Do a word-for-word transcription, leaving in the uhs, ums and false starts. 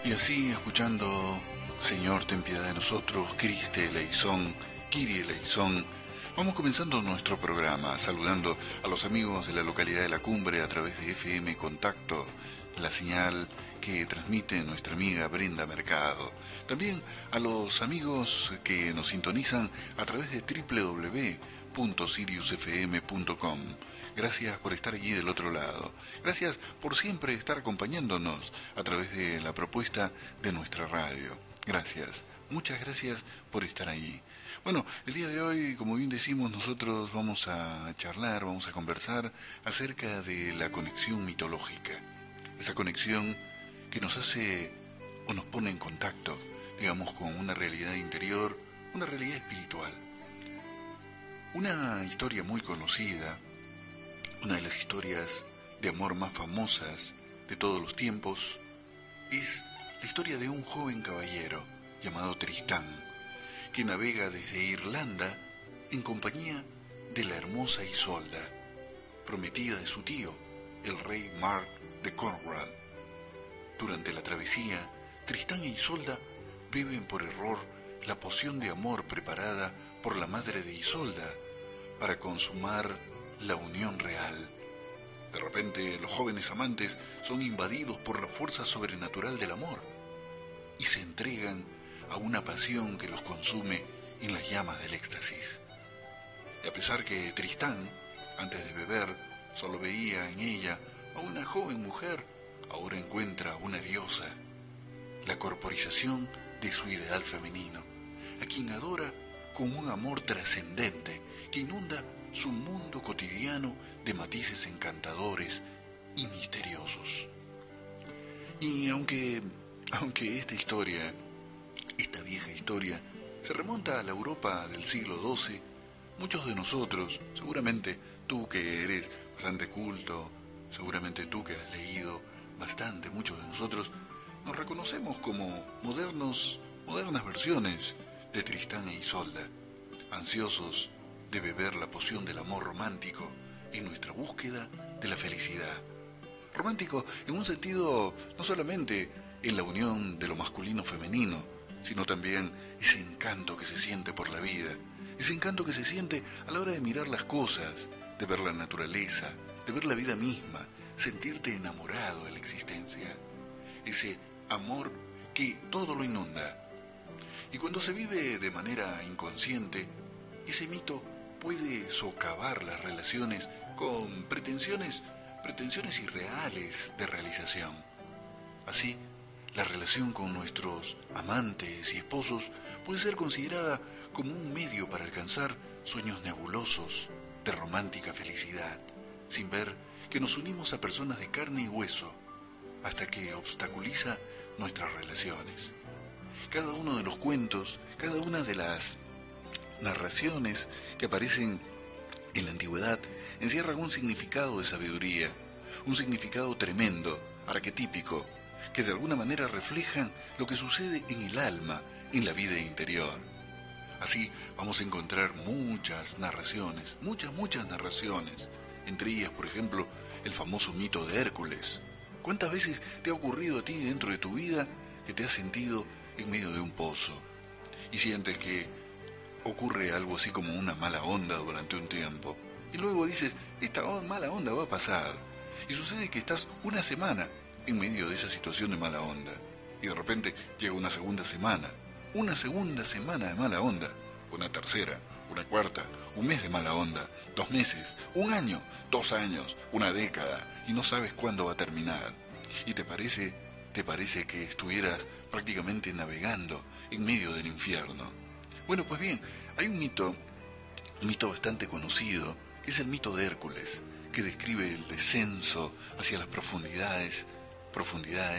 Y así, escuchando Señor, ten piedad de nosotros, Criste eleison, Kyrie eleison, vamos comenzando nuestro programa, saludando a los amigos de la localidad de La Cumbre a través de F M Contacto, la señal que transmite nuestra amiga Brenda Mercado. También a los amigos que nos sintonizan a través de doble u doble u doble u punto sirius f m punto com. Gracias por estar allí del otro lado. Gracias por siempre estar acompañándonos a través de la propuesta de nuestra radio. Gracias, muchas gracias por estar allí. Bueno, el día de hoy, como bien decimos, nosotros vamos a charlar, vamos a conversar acerca de la conexión mitológica. Esa conexión que nos hace o nos pone en contacto, digamos, con una realidad interior, una realidad espiritual. Una historia muy conocida, una de las historias de amor más famosas de todos los tiempos, es la historia de un joven caballero llamado Tristán, que navega desde Irlanda en compañía de la hermosa Isolda, prometida de su tío, el rey Mark de Cornwall. Durante la travesía, Tristán e Isolda beben por error la poción de amor preparada por la madre de Isolda para consumar la unión real. De repente, los jóvenes amantes son invadidos por la fuerza sobrenatural del amor y se entregan a una pasión que los consume en las llamas del éxtasis. Y a pesar que Tristán, antes de beber, solo veía en ella a una joven mujer, ahora encuentra a una diosa, la corporización de su ideal femenino, a quien adora con un amor trascendente que inunda su mundo cotidiano de matices encantadores y misteriosos. Y aunque, aunque esta historia, esta vieja historia, se remonta a la Europa del siglo doce, muchos de nosotros, seguramente tú que eres bastante culto, seguramente tú que has leído bastante, muchos de nosotros, nos reconocemos como modernos, modernas versiones de Tristán e Isolda, ansiosos de beber la poción del amor romántico en nuestra búsqueda de la felicidad. Romántico en un sentido no solamente en la unión de lo masculino-femenino, sino también ese encanto que se siente por la vida, ese encanto que se siente a la hora de mirar las cosas, de ver la naturaleza, de ver la vida misma, sentirte enamorado de la existencia, ese amor que todo lo inunda. Y cuando se vive de manera inconsciente, ese mito puede socavar las relaciones con pretensiones, pretensiones irreales de realización. Así, la relación con nuestros amantes y esposos puede ser considerada como un medio para alcanzar sueños nebulosos de romántica felicidad, sin ver que nos unimos a personas de carne y hueso, hasta que obstaculiza nuestras relaciones. Cada uno de los cuentos, cada una de las narraciones que aparecen en la antigüedad encierran un significado de sabiduría, un significado tremendo, arquetípico, que de alguna manera reflejan lo que sucede en el alma, en la vida interior. Así vamos a encontrar muchas narraciones, muchas, muchas narraciones, entre ellas, por ejemplo, el famoso mito de Hércules. ¿Cuántas veces te ha ocurrido a ti dentro de tu vida que te has sentido en medio de un pozo y sientes que ocurre algo así como una mala onda durante un tiempo, y luego dices, esta mala onda va a pasar, y sucede que estás una semana en medio de esa situación de mala onda, y de repente llega una segunda semana, una segunda semana de mala onda, una tercera, una cuarta, un mes de mala onda, dos meses, un año, dos años, una década, y no sabes cuándo va a terminar, y te parece, te parece que estuvieras prácticamente navegando en medio del infierno. Bueno, pues bien, hay un mito, un mito bastante conocido, que es el mito de Hércules, que describe el descenso hacia las profundidades, profundidades